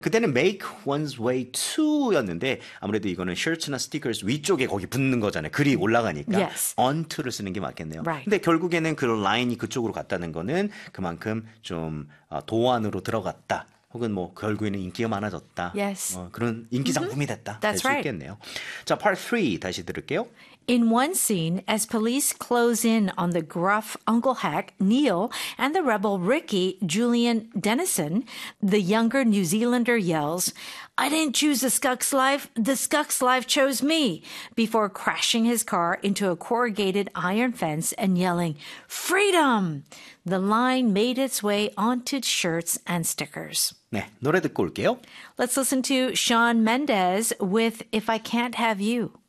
그때는 make one's way to였는데 아무래도 이거는 shirts나 stickers 위쪽에 거기 붙는 거잖아요. 글이 올라가니까 Yes. onto를 쓰는 게 맞겠네요. Right. 근데 결국에는 그 라인이 그쪽으로 갔다는 거는 그만큼 좀 도안으로 들어갔다. 혹은 뭐 결국에는 인기가 많아졌다. Yes. 그런 인기 상품이 됐다. 될 That's 수 right. 있겠네요. 자, part 3 다시 들을게요. In one scene, as police close in on the gruff Uncle Hack, Neil, and the rebel Ricky, Julian Dennison, the younger New Zealander yells, I didn't choose the Skunk's life, the Skunk's life chose me, before crashing his car into a corrugated iron fence and yelling, Freedom! The line made its way onto shirts and stickers. 네, 노래 듣고 올게요. Let's listen to Shawn Mendes with If I Can't Have You.